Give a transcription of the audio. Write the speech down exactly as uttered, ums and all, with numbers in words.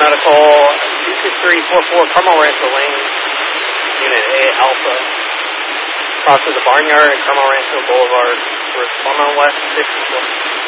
Medical, two six three four four, Carmel Rancho Lane, Unit A Alpha. Cross to the Barnyard and Carmel Rancho Boulevard, towards Carmel West, fifty-four.